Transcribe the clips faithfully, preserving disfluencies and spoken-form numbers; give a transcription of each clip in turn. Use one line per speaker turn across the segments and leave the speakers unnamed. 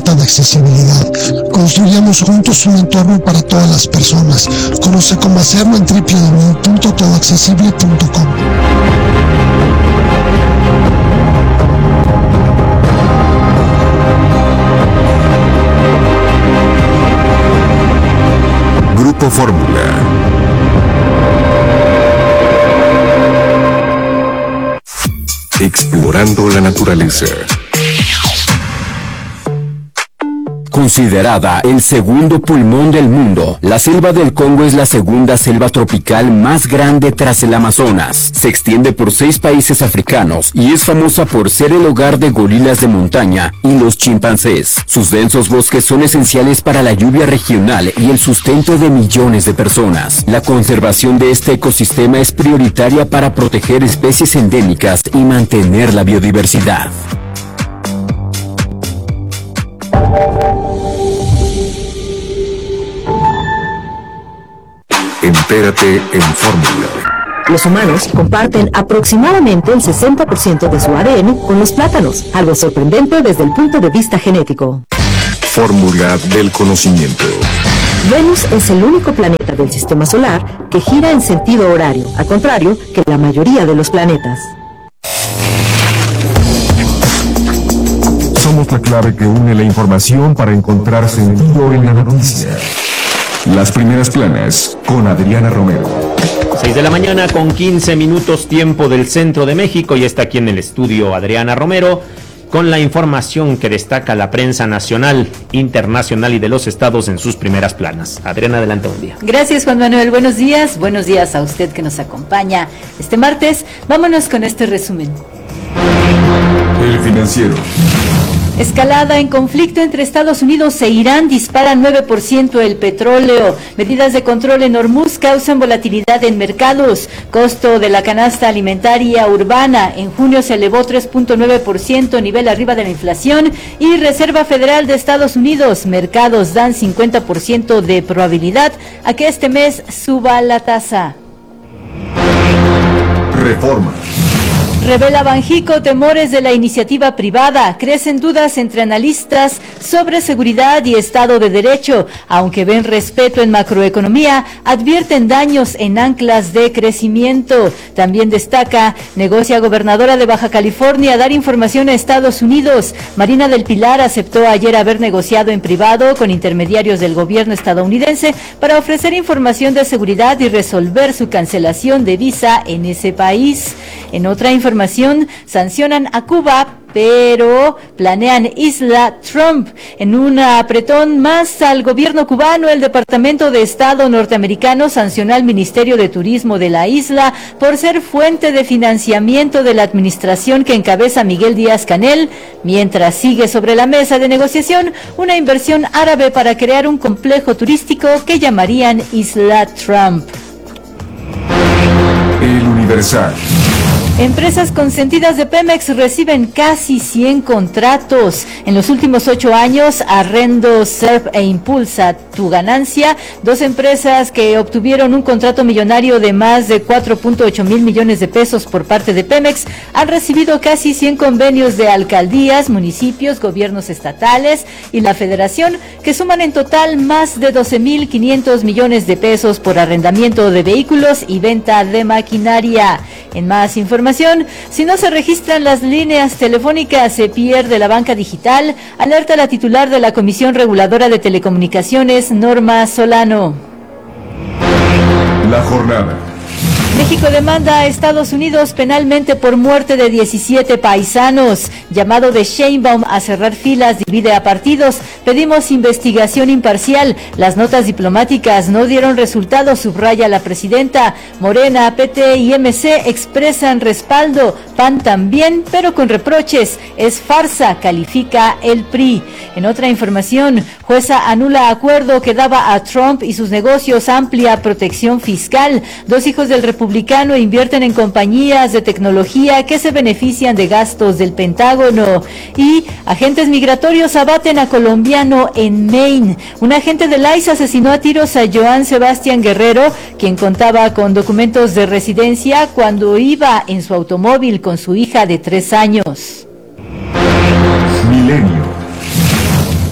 falta de accesibilidad. Construyamos juntos un entorno para todas las personas. Conoce cómo hacerlo en doble u doble u doble u punto todo accesible punto com.
Grupo Fórmula. Explorando la naturaleza.
Considerada el segundo pulmón del mundo, la selva del Congo es la segunda selva tropical más grande tras el Amazonas. Se extiende por seis países africanos y es famosa por ser el hogar de gorilas de montaña y los chimpancés. Sus densos bosques son esenciales para la lluvia regional y el sustento de millones de personas. La conservación de este ecosistema es prioritaria para proteger especies endémicas y mantener la biodiversidad.
Entérate en Fórmula.
Los humanos comparten aproximadamente el sesenta por ciento de su A D N con los plátanos, algo sorprendente desde el punto de vista genético.
Fórmula del conocimiento.
Venus es el único planeta del sistema solar que gira en sentido horario, al contrario que la mayoría de los planetas.
Somos la clave que une la información para encontrar sentido en la noticia. Las primeras planas con Adriana Romero.
seis de la mañana con quince minutos tiempo del centro de México y está aquí en el estudio Adriana Romero con la información que destaca la prensa nacional, internacional y de los estados en sus primeras planas. Adriana, adelante, buen día.
Gracias, Juan Manuel, buenos días, buenos días a usted que nos acompaña este martes. Vámonos con este resumen.
El Financiero.
Escalada en conflicto entre Estados Unidos e Irán dispara nueve por ciento el petróleo. Medidas de control en Hormuz causan volatilidad en mercados. Costo de la canasta alimentaria urbana en junio se elevó tres punto nueve por ciento, nivel arriba de la inflación. Y Reserva Federal de Estados Unidos, mercados dan cincuenta por ciento de probabilidad a que este mes suba la tasa.
Reforma.
Revela Banjico temores de la iniciativa privada. Crecen dudas entre analistas sobre seguridad y Estado de Derecho. Aunque ven respeto en macroeconomía, advierten daños en anclas de crecimiento. También destaca, negocia gobernadora de Baja California dar información a Estados Unidos. Marina del Pilar aceptó ayer haber negociado en privado con intermediarios del gobierno estadounidense para ofrecer información de seguridad y resolver su cancelación de visa en ese país. En otra información, sancionan a Cuba, pero planean isla Trump. En un apretón más al gobierno cubano, el Departamento de Estado norteamericano sancionó al Ministerio de Turismo de la isla por ser fuente de financiamiento de la administración que encabeza Miguel Díaz-Canel, mientras sigue sobre la mesa de negociación una inversión árabe para crear un complejo turístico que llamarían Isla Trump.
El Universal.
Empresas consentidas de Pemex reciben casi cien contratos. En los últimos ocho años, Arrendo, Serp e Impulsa Tu Ganancia, dos empresas que obtuvieron un contrato millonario de más de cuatro punto ocho mil millones de pesos por parte de Pemex, han recibido casi cien convenios de alcaldías, municipios, gobiernos estatales y la federación, que suman en total más de doce mil quinientos millones de pesos por arrendamiento de vehículos y venta de maquinaria. En más información, si no se registran las líneas telefónicas, se pierde la banca digital, alerta la titular de la Comisión Reguladora de Telecomunicaciones, Norma Solano.
La jornada.
México demanda a Estados Unidos penalmente por muerte de diecisiete paisanos. Llamado de Sheinbaum a cerrar filas divide a partidos. Pedimos investigación imparcial. Las notas diplomáticas no dieron resultados, subraya la presidenta. Morena, P T y M C expresan respaldo. P A N también, pero con reproches. Es farsa, califica el P R I. En otra información, jueza anula acuerdo que daba a Trump y sus negocios amplia protección fiscal. Dos hijos del republicano invierten en compañías de tecnología que se benefician de gastos del Pentágono. Y agentes migratorios abaten a colombiano en Maine. Un agente del I C E asesinó a tiros a Joan Sebastián Guerrero, quien contaba con documentos de residencia cuando iba en su automóvil con su hija de tres años.
Milenio.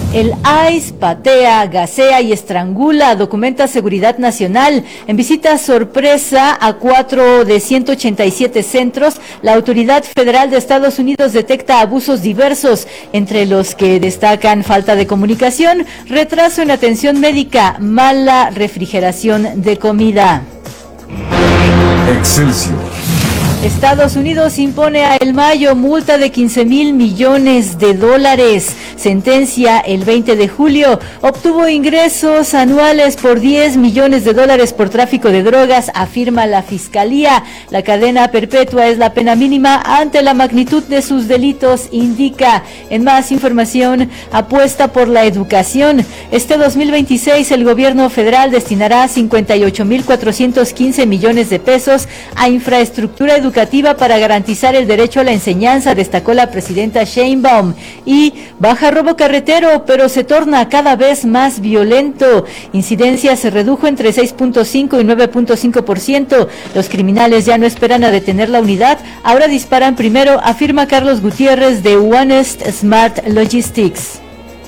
El I C E patea, gasea y estrangula, documenta Seguridad Nacional. En visita sorpresa a cuatro de ciento ochenta y siete centros, la Autoridad Federal de Estados Unidos detecta abusos diversos, entre los que destacan falta de comunicación, retraso en atención médica, mala refrigeración de comida.
Excelsior.
Estados Unidos impone a El Mayo multa de quince mil millones de dólares. Sentencia el veinte de julio. Obtuvo ingresos anuales por diez millones de dólares por tráfico de drogas, afirma la Fiscalía. La cadena perpetua es la pena mínima ante la magnitud de sus delitos, indica. En más información, apuesta por la educación. Este dos mil veintiséis el gobierno federal destinará cincuenta y ocho mil cuatrocientos quince millones de pesos a infraestructura educativa educativa para garantizar el derecho a la enseñanza, destacó la presidenta Sheinbaum. Y baja robo carretero, pero se torna cada vez más violento. Incidencia se redujo entre seis punto cinco y nueve punto cinco por ciento. Los criminales ya no esperan a detener la unidad, ahora disparan primero, afirma Carlos Gutiérrez de Honest Smart Logistics.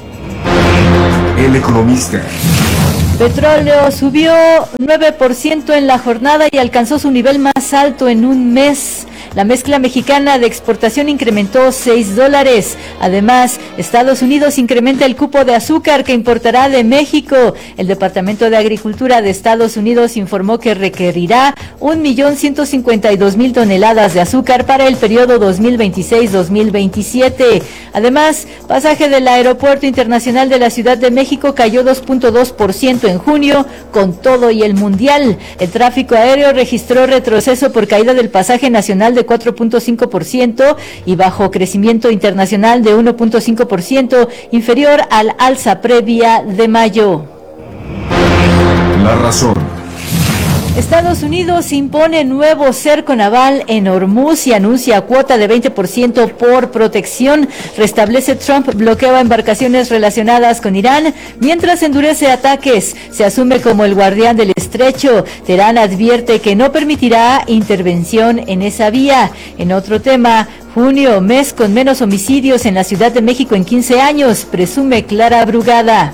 El Economista.
Petróleo subió nueve por ciento en la jornada y alcanzó su nivel más alto en un mes. La mezcla mexicana de exportación incrementó seis dólares. Además, Estados Unidos incrementa el cupo de azúcar que importará de México. El Departamento de Agricultura de Estados Unidos informó que requerirá un millón ciento cincuenta y dos mil toneladas de azúcar para el periodo dos mil veintiséis dos mil veintisiete. Además, pasaje del Aeropuerto Internacional de la Ciudad de México cayó dos punto dos por ciento en junio, con todo y el Mundial. El tráfico aéreo registró retroceso por caída del pasaje nacional de cuatro punto cinco por ciento y bajo crecimiento internacional de uno punto cinco por ciento, inferior al alza previa de mayo.
La razón.
Estados Unidos impone nuevo cerco naval en Hormuz y anuncia cuota de veinte por ciento por protección. Restablece Trump bloqueo a embarcaciones relacionadas con Irán, mientras endurece ataques. Se asume como el guardián del estrecho. Teherán advierte que no permitirá intervención en esa vía. En otro tema, junio, mes con menos homicidios en la Ciudad de México en quince años, presume Clara Brugada.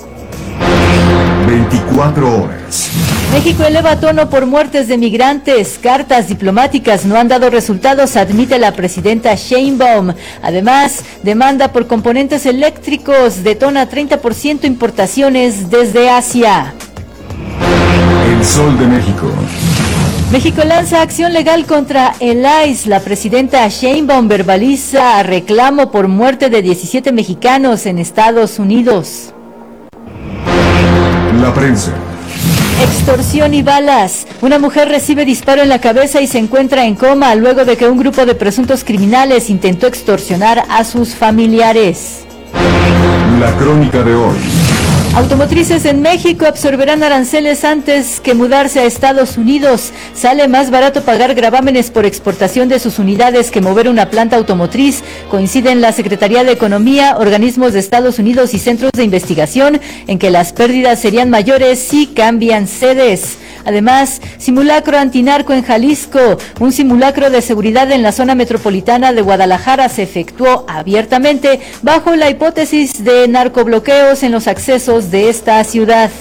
veinticuatro horas.
México eleva tono por muertes de migrantes. Cartas diplomáticas no han dado resultados, admite la presidenta Sheinbaum. Además, demanda por componentes eléctricos detona treinta por ciento importaciones desde Asia.
El Sol de México.
México lanza acción legal contra el I C E. La presidenta Sheinbaum verbaliza reclamo por muerte de diecisiete mexicanos en Estados Unidos.
La prensa.
Extorsión y balas. Una mujer recibe disparo en la cabeza y se encuentra en coma luego de que un grupo de presuntos criminales intentó extorsionar a sus familiares.
La crónica de hoy.
Automotrices en México absorberán aranceles antes que mudarse a Estados Unidos. Sale más barato pagar gravámenes por exportación de sus unidades que mover una planta automotriz. Coinciden la Secretaría de Economía, organismos de Estados Unidos y centros de investigación en que las pérdidas serían mayores si cambian sedes. Además, simulacro antinarco en Jalisco. Un simulacro de seguridad en la zona metropolitana de Guadalajara se efectuó abiertamente bajo la hipótesis de narcobloqueos en los accesos de esta ciudad.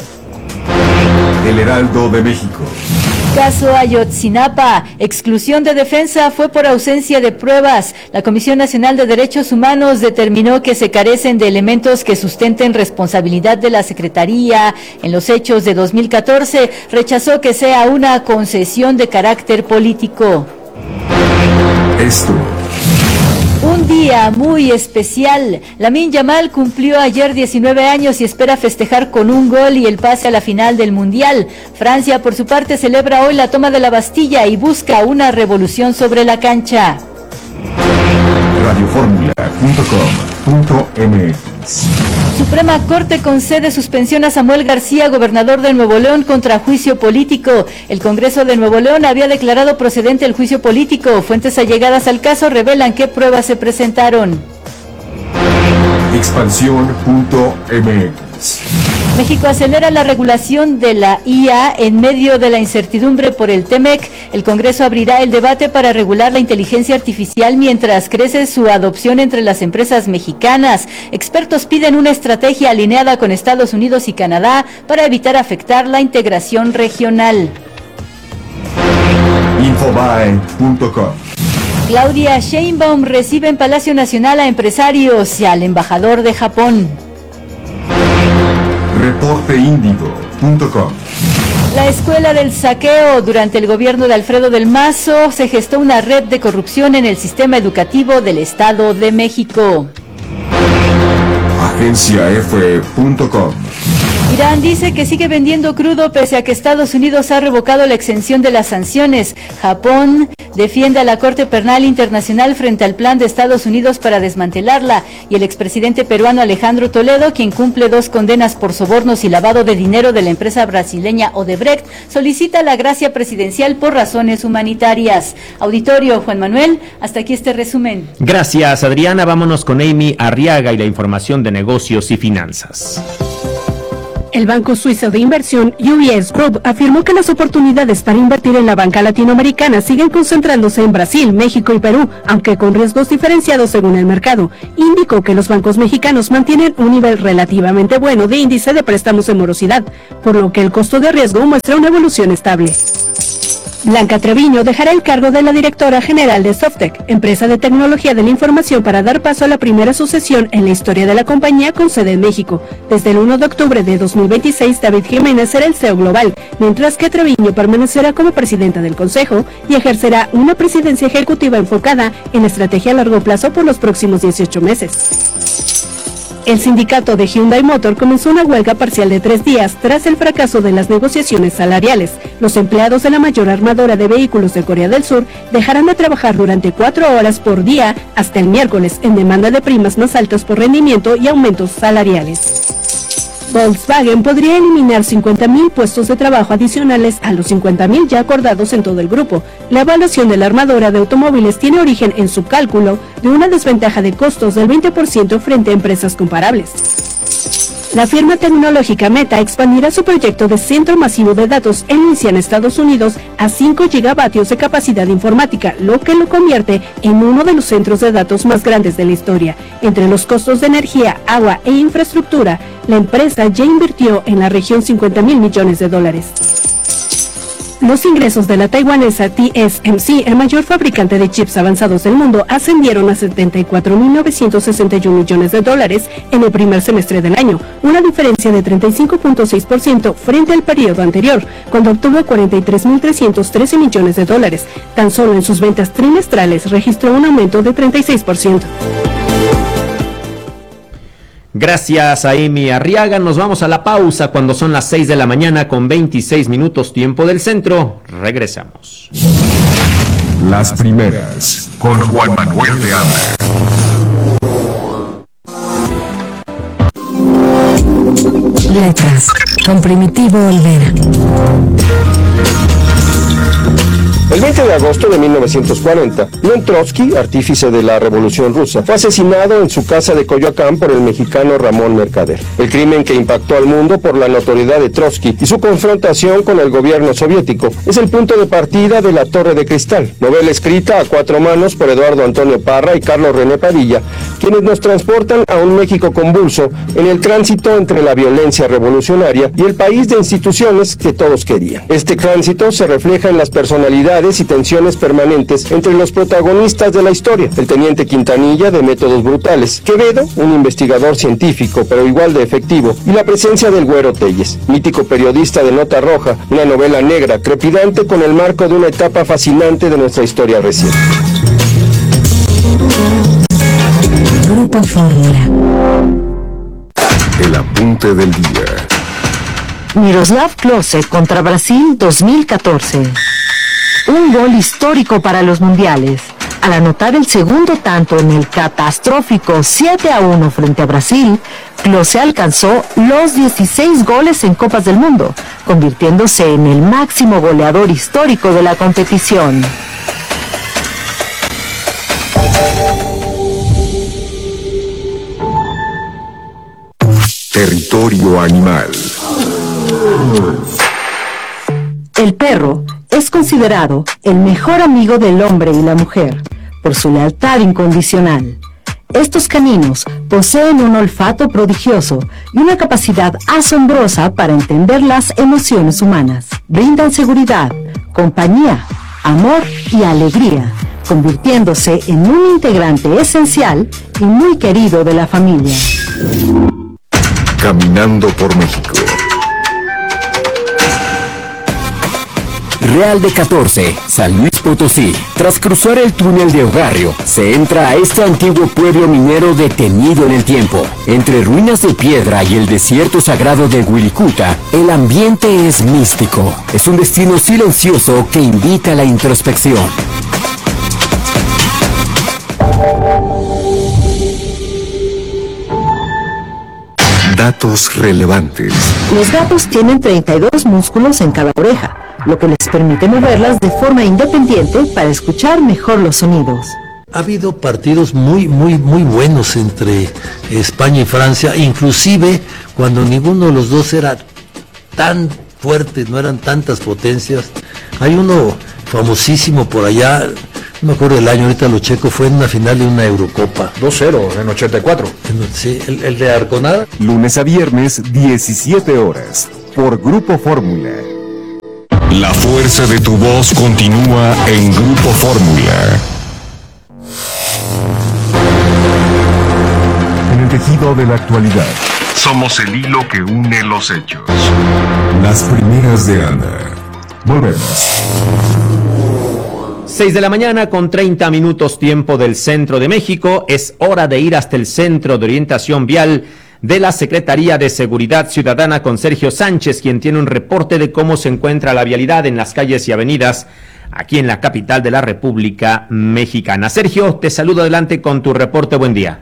El Heraldo de México.
Caso Ayotzinapa. Exclusión de defensa fue por ausencia de pruebas. La Comisión Nacional de Derechos Humanos determinó que se carecen de elementos que sustenten responsabilidad de la Secretaría en los hechos de dos mil catorce. Rechazó que sea una concesión de carácter político.
Esto.
Un día muy especial. Lamine Yamal cumplió ayer diecinueve años y espera festejar con un gol y el pase a la final del Mundial. Francia, por su parte, celebra hoy la toma de la Bastilla y busca una revolución sobre la cancha.
radio fórmula punto com punto m x.
Suprema Corte concede suspensión a Samuel García, gobernador de Nuevo León, contra juicio político. El Congreso de Nuevo León había declarado procedente el juicio político. Fuentes allegadas al caso revelan qué pruebas se presentaron.
expansión punto m x.
México acelera la regulación de la I A en medio de la incertidumbre por el TEMEC. El Congreso abrirá el debate para regular la inteligencia artificial mientras crece su adopción entre las empresas mexicanas. Expertos piden una estrategia alineada con Estados Unidos y Canadá para evitar afectar la integración regional.
Infobae punto com.
Claudia Sheinbaum recibe en Palacio Nacional a empresarios y al embajador de Japón.
reporte índigo punto com.
La escuela del saqueo. Durante el gobierno de Alfredo del Mazo se gestó una red de corrupción en el sistema educativo del Estado de México.
agencia efe punto com.
Irán dice que sigue vendiendo crudo pese a que Estados Unidos ha revocado la exención de las sanciones. Japón defiende a la Corte Penal Internacional frente al plan de Estados Unidos para desmantelarla. Y el expresidente peruano Alejandro Toledo, quien cumple dos condenas por sobornos y lavado de dinero de la empresa brasileña Odebrecht, solicita la gracia presidencial por razones humanitarias. Auditorio, Juan Manuel, hasta aquí este resumen.
Gracias, Adriana. Vámonos con Amy Arriaga y la información de negocios y finanzas.
El banco suizo de inversión U B S Group afirmó que las oportunidades para invertir en la banca latinoamericana siguen concentrándose en Brasil, México y Perú, aunque con riesgos diferenciados según el mercado. Indicó que los bancos mexicanos mantienen un nivel relativamente bueno de índice de préstamos en morosidad, por lo que el costo de riesgo muestra una evolución estable. Blanca Treviño dejará el cargo de la directora general de Softec, empresa de tecnología de la información, para dar paso a la primera sucesión en la historia de la compañía con sede en México. Desde el primero de octubre de dos mil veintiséis, David Jiménez será el C E O global, mientras que Treviño permanecerá como presidenta del consejo y ejercerá una presidencia ejecutiva enfocada en estrategia a largo plazo por los próximos dieciocho meses. El sindicato de Hyundai Motor comenzó una huelga parcial de tres días tras el fracaso de las negociaciones salariales. Los empleados de la mayor armadora de vehículos de Corea del Sur dejarán de trabajar durante cuatro horas por día hasta el miércoles en demanda de primas más altas por rendimiento y aumentos salariales. Volkswagen podría eliminar cincuenta mil puestos de trabajo adicionales a los cincuenta mil ya acordados en todo el grupo. La evaluación de la armadora de automóviles tiene origen en su cálculo de una desventaja de costos del veinte por ciento frente a empresas comparables. La firma tecnológica Meta expandirá su proyecto de centro masivo de datos en Luisiana, Estados Unidos, a cinco gigavatios de capacidad informática, lo que lo convierte en uno de los centros de datos más grandes de la historia. Entre los costos de energía, agua e infraestructura, la empresa ya invirtió en la región cincuenta mil millones de dólares. Los ingresos de la taiwanesa T S M C, el mayor fabricante de chips avanzados del mundo, ascendieron a setenta y cuatro mil novecientos sesenta y uno millones de dólares en el primer semestre del año, una diferencia de treinta y cinco punto seis por ciento frente al periodo anterior, cuando obtuvo cuarenta y tres mil trescientos trece millones de dólares. Tan solo en sus ventas trimestrales registró un aumento de treinta y seis por ciento.
Gracias a Amy Arriaga. Nos vamos a la pausa cuando son las seis de la mañana con veintiséis minutos tiempo del centro. Regresamos.
Las primeras con Juan Manuel de Anda.
Letras con Primitivo Olvera.
El veinte de agosto de mil novecientos cuarenta, León Trotsky, artífice de la Revolución Rusa, fue asesinado en su casa de Coyoacán por el mexicano Ramón Mercader. El crimen, que impactó al mundo por la notoriedad de Trotsky y su confrontación con el gobierno soviético, es el punto de partida de La Torre de Cristal, novela escrita a cuatro manos por Eduardo Antonio Parra y Carlos René Padilla, quienes nos transportan a un México convulso en el tránsito entre la violencia revolucionaria y el país de instituciones que todos querían. Este tránsito se refleja en las personalidades y tensiones permanentes entre los protagonistas de la historia: el teniente Quintanilla, de métodos brutales; Quevedo, un investigador científico pero igual de efectivo; y la presencia del Güero Telles, mítico periodista de Nota Roja, una novela negra trepidante con el marco de una etapa fascinante de nuestra historia reciente.
Grupo Fórmula.
El apunte del día.
Miroslav Klose contra Brasil dos mil catorce. Un gol histórico para los mundiales. Al anotar el segundo tanto en el catastrófico siete a uno frente a Brasil, Klose alcanzó los dieciséis goles en Copas del Mundo, convirtiéndose en el máximo goleador histórico de la competición.
Territorio Animal.
El perro es considerado el mejor amigo del hombre y la mujer por su lealtad incondicional. Estos caninos poseen un olfato prodigioso y una capacidad asombrosa para entender las emociones humanas. Brindan seguridad, compañía, amor y alegría, convirtiéndose en un integrante esencial y muy querido de la familia.
Caminando por México.
Real de catorce, San Luis Potosí. Tras cruzar el túnel de Ogarrio, se entra a este antiguo pueblo minero detenido en el tiempo. Entre ruinas de piedra y el desierto sagrado de Huilicuta, el ambiente es místico. Es un destino silencioso que invita a la introspección.
Datos relevantes.
Los gatos tienen treinta y dos músculos en cada oreja, lo que les permite moverlas de forma independiente para escuchar mejor los sonidos.
Ha habido partidos muy, muy, muy buenos entre España y Francia, inclusive cuando ninguno de los dos era tan fuerte, no eran tantas potencias. Hay uno famosísimo por allá, no me acuerdo del año, ahorita lo checo, fue en una final de una Eurocopa.
dos cero en ochenta y cuatro.
Sí, el, el de Arconada.
Lunes a viernes, diecisiete horas, por Grupo Fórmula. La fuerza de tu voz continúa en Grupo Fórmula. En el tejido de la actualidad, somos el hilo que une los hechos. Las primeras de Anda. Volvemos.
seis de la mañana con treinta minutos tiempo del centro de México. Es hora de ir hasta el Centro de Orientación Vial de la Secretaría de Seguridad Ciudadana con Sergio Sánchez, quien tiene un reporte de cómo se encuentra la vialidad en las calles y avenidas aquí en la capital de la República Mexicana. Sergio, te saludo adelante con tu reporte. Buen día.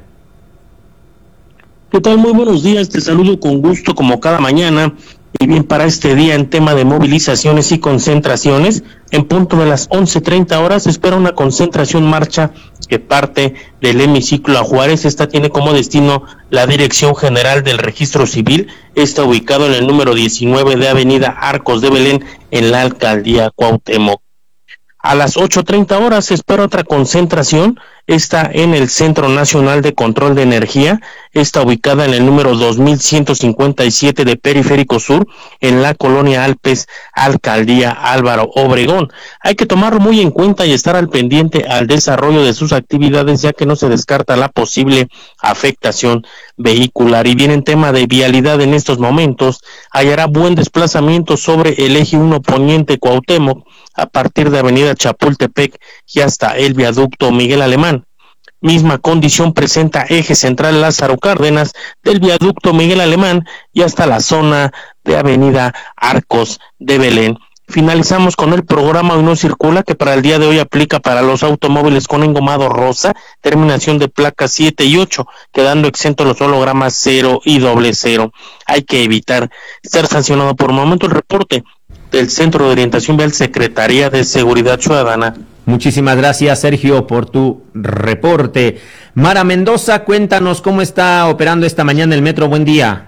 ¿Qué tal? Muy buenos días, te saludo con gusto como cada mañana. Y bien, para este día en tema de movilizaciones y concentraciones, en punto de las once treinta horas se espera una concentración marcha que parte del hemiciclo a Juárez. Esta tiene como destino la Dirección General del Registro Civil, está ubicado en el número diecinueve de Avenida Arcos de Belén en la Alcaldía Cuauhtémoc. A las ocho treinta horas se espera otra concentración, está en el Centro Nacional de Control de Energía, está ubicada en el número dos mil ciento cincuenta y siete de Periférico Sur, en la Colonia Alpes, Alcaldía Álvaro Obregón. Hay que tomarlo muy en cuenta y estar al pendiente al desarrollo de sus actividades, ya que no se descarta la posible afectación vehicular. Y bien, en tema de vialidad en estos momentos, hallará buen desplazamiento sobre el eje uno Poniente Cuauhtémoc, a partir de Avenida Chapultepec y hasta el viaducto Miguel Alemán. Misma condición presenta eje central Lázaro Cárdenas, del viaducto Miguel Alemán y hasta la zona de Avenida Arcos de Belén. Finalizamos con el programa Hoy No Circula, que para el día de hoy aplica para los automóviles con engomado rosa, terminación de placas siete y ocho, quedando exentos los hologramas cero y doble cero. Hay que evitar ser sancionado. Por el momento el reporte del Centro de Orientación Vial, Secretaría de Seguridad Ciudadana.
Muchísimas gracias, Sergio, por tu reporte. Mara Mendoza, cuéntanos cómo está operando esta mañana el metro. Buen día.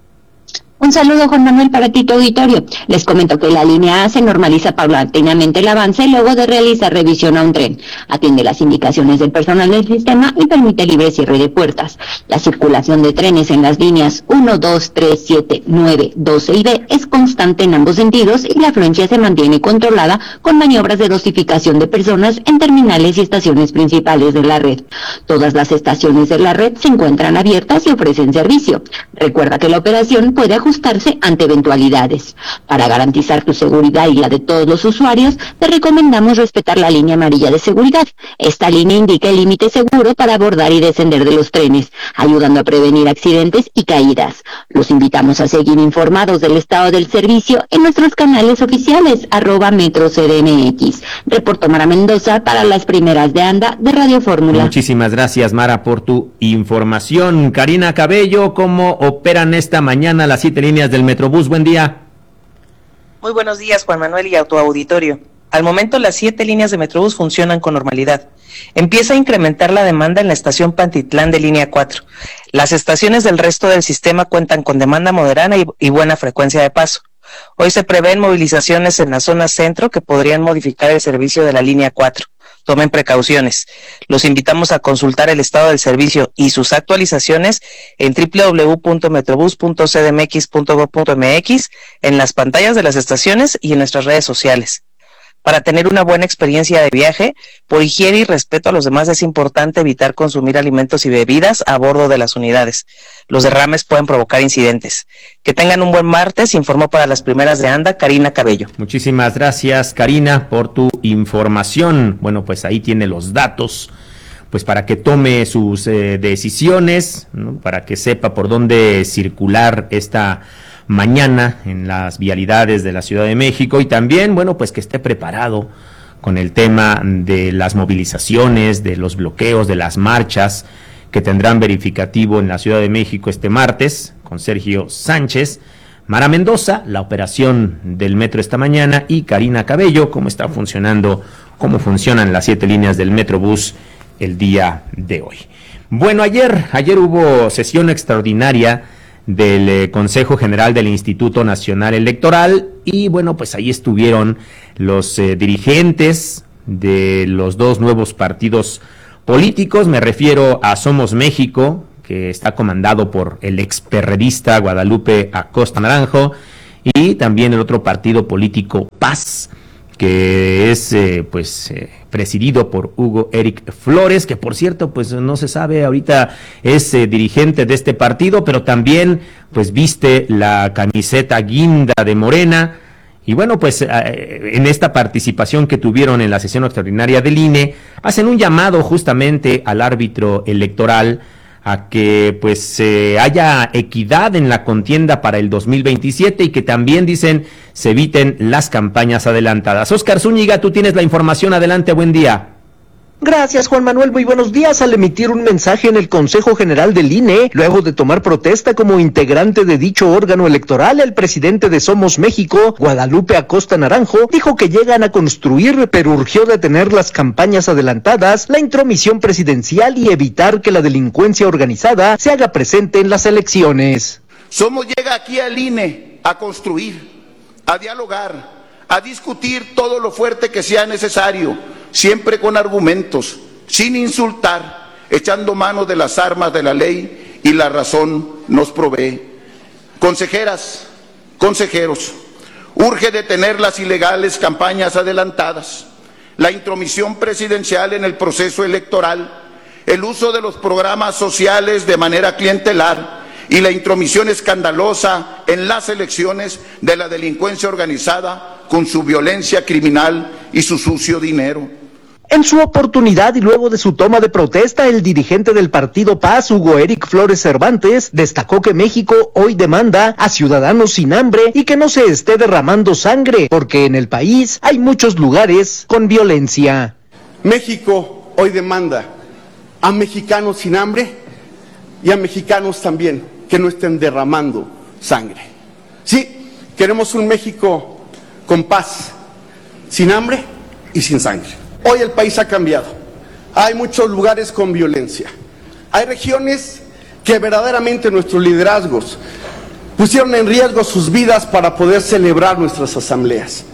Un saludo, Juan Manuel, para ti, tu auditorio. Les comento que la línea A se normaliza paulatinamente el avance luego de realizar revisión a un tren. Atiende las indicaciones del personal del sistema y permite libre cierre de puertas. La circulación de trenes en las líneas uno, dos, tres, siete, nueve, doce y B es constante en ambos sentidos y la afluencia se mantiene controlada con maniobras de dosificación de personas en terminales y estaciones principales de la red. Todas las estaciones de la red se encuentran abiertas y ofrecen servicio. Recuerda que la operación puede ajustarse ante eventualidades. Para garantizar tu seguridad y la de todos los usuarios, te recomendamos respetar la línea amarilla de seguridad. Esta línea indica el límite seguro para abordar y descender de los trenes, ayudando a prevenir accidentes y caídas. Los invitamos a seguir informados del estado del servicio en nuestros canales oficiales, arroba Metro C D M X. Reportó Mara Mendoza para las primeras de Anda de Radio Fórmula.
Muchísimas gracias, Mara, por tu información. Karina Cabello, ¿cómo operan esta mañana las siete líneas del Metrobús? Buen día.
Muy buenos días, Juan Manuel, y a tu auditorio.
Al momento, las siete líneas de Metrobús funcionan con normalidad. Empieza a incrementar la demanda en la estación Pantitlán de línea cuatro. Las estaciones del resto del sistema cuentan con demanda moderada y, y buena frecuencia de paso. Hoy se prevén movilizaciones en la zona centro que podrían modificar el servicio de la línea cuatro. Tomen precauciones. Los invitamos a consultar el estado del servicio y sus actualizaciones en doble u doble u doble u punto metrobús punto c d m x punto gob punto m x, en las pantallas de las estaciones y en nuestras redes sociales. Para tener una buena experiencia de viaje, por higiene y respeto a los demás es importante evitar consumir alimentos y bebidas a bordo de las unidades. Los derrames pueden provocar incidentes. Que tengan un buen martes, informó para las primeras de ANDA Karina Cabello.
Muchísimas gracias, Karina, por tu información. Bueno, pues ahí tiene los datos, pues para que tome sus eh, decisiones, ¿no? Para que sepa por dónde circular esta mañana en las vialidades de la Ciudad de México, y también, bueno, pues que esté preparado con el tema de las movilizaciones, de los bloqueos, de las marchas que tendrán verificativo en la Ciudad de México este martes, con Sergio Sánchez, Mara Mendoza, la operación del metro esta mañana, y Karina Cabello, cómo está funcionando, cómo funcionan las siete líneas del Metrobús el día de hoy. Bueno, ayer, ayer hubo sesión extraordinaria del eh, Consejo General del Instituto Nacional Electoral, y bueno, pues ahí estuvieron los eh, dirigentes de los dos nuevos partidos políticos. Me refiero a Somos México, que está comandado por el experredista Guadalupe Acosta Naranjo, y también el otro partido político Paz, que es eh, pues eh, presidido por Hugo Eric Flores, que por cierto pues no se sabe, ahorita es eh, dirigente de este partido, pero también pues viste la camiseta guinda de Morena. Y bueno, pues eh, en esta participación que tuvieron en la sesión extraordinaria del I N E, hacen un llamado justamente al árbitro electoral a que pues eh, haya equidad en la contienda para el dos mil veintisiete, y que también, dicen, se eviten las campañas adelantadas. Óscar Zúñiga, tú tienes la información, adelante, buen día.
Gracias, Juan Manuel, muy buenos días. Al emitir un mensaje en el Consejo General del I N E, luego de tomar protesta como integrante de dicho órgano electoral, el presidente de Somos México, Guadalupe Acosta Naranjo, dijo que llegan a construir, pero urgió detener las campañas adelantadas, la intromisión presidencial y evitar que la delincuencia organizada se haga presente en las elecciones.
Somos llega aquí al I N E a construir, a dialogar, a discutir todo lo fuerte que sea necesario, siempre con argumentos, sin insultar, echando mano de las armas de la ley, y la razón nos provee. Consejeras, consejeros, urge detener las ilegales campañas adelantadas, la intromisión presidencial en el proceso electoral, el uso de los programas sociales de manera clientelar y la intromisión escandalosa en las elecciones de la delincuencia organizada con su violencia criminal y su sucio dinero.
En su oportunidad y luego de su toma de protesta, el dirigente del partido Paz, Hugo Eric Flores Cervantes, destacó que México hoy demanda a ciudadanos sin hambre y que no se esté derramando sangre, porque en el país hay muchos lugares con violencia.
México hoy demanda a mexicanos sin hambre y a mexicanos también que no estén derramando sangre. Sí, queremos un México con paz, sin hambre y sin sangre. Hoy el país ha cambiado. Hay muchos lugares con violencia. Hay regiones que verdaderamente nuestros liderazgos pusieron en riesgo sus vidas para poder celebrar nuestras asambleas.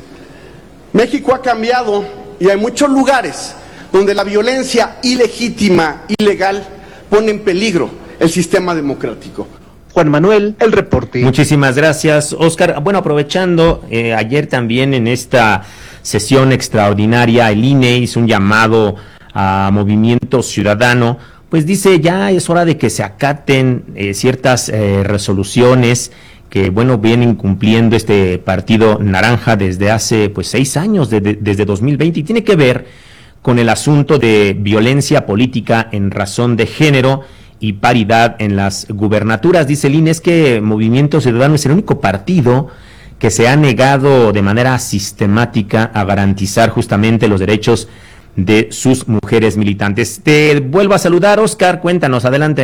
México ha cambiado y hay muchos lugares donde la violencia ilegítima, ilegal, pone en peligro el sistema democrático.
Juan Manuel, el reporte.
Muchísimas gracias, Óscar. Bueno, aprovechando, eh, ayer también en esta sesión extraordinaria el I N E hizo un llamado a Movimiento Ciudadano, pues dice ya es hora de que se acaten eh, ciertas eh, resoluciones que, bueno, vienen cumpliendo este partido naranja desde hace pues seis años, de, de, desde dos mil veinte, y tiene que ver con el asunto de violencia política en razón de género y paridad en las gubernaturas. Dice el I N E es que Movimiento Ciudadano es el único partido que se ha negado de manera sistemática a garantizar justamente los derechos de sus mujeres militantes. Te vuelvo a saludar, Óscar, cuéntanos, adelante.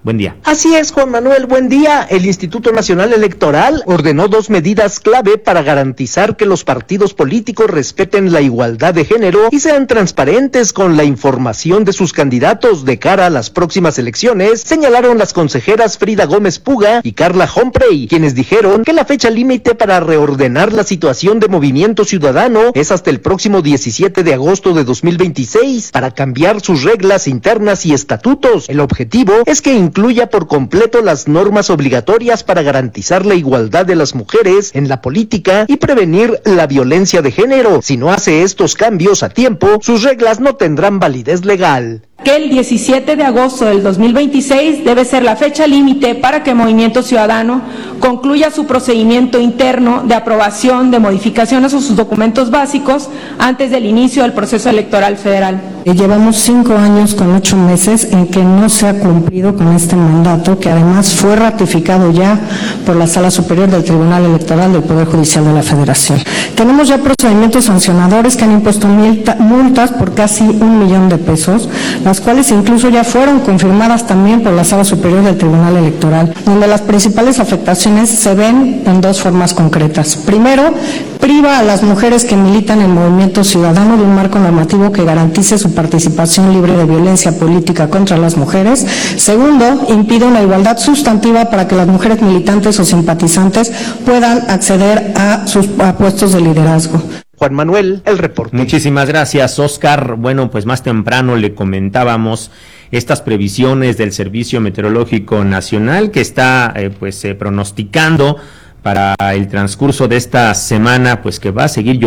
Buen día.
Así es, Juan Manuel, buen día. El Instituto Nacional Electoral ordenó dos medidas clave para garantizar que los partidos políticos respeten la igualdad de género y sean transparentes con la información de sus candidatos de cara a las próximas elecciones, señalaron las consejeras Frida Gómez Puga y Carla Humphrey, quienes dijeron que la fecha límite para reordenar la situación de Movimiento Ciudadano es hasta el próximo diecisiete de agosto de dos mil veintiséis para cambiar sus reglas internas y estatutos. El objetivo es que incluya por completo las normas obligatorias para garantizar la igualdad de las mujeres en la política y prevenir la violencia de género. Si no hace estos cambios a tiempo, sus reglas no tendrán validez legal.
Que el diecisiete de agosto del dos mil veintiséis debe ser la fecha límite para que Movimiento Ciudadano concluya su procedimiento interno de aprobación de modificaciones a sus documentos básicos antes del inicio del proceso electoral federal.
Llevamos cinco años con ocho meses en que no se ha cumplido con este mandato, que además fue ratificado ya por la Sala Superior del Tribunal Electoral del Poder Judicial de la Federación. Tenemos ya procedimientos sancionadores que han impuesto multas por casi un millón de pesos, las cuales incluso ya fueron confirmadas también por la Sala Superior del Tribunal Electoral, donde las principales afectaciones se ven en dos formas concretas. Primero, priva a las mujeres que militan en Movimiento Ciudadano de un marco normativo que garantice su participación libre de violencia política contra las mujeres. Segundo, impide una igualdad sustantiva para que las mujeres militantes o simpatizantes puedan acceder a sus a puestos de liderazgo.
Juan Manuel, el reporte.
Muchísimas gracias, Oscar. Bueno, pues más temprano le comentábamos estas previsiones del Servicio Meteorológico Nacional que está eh, pues eh, pronosticando para el transcurso de esta semana, pues que va a seguir lloviendo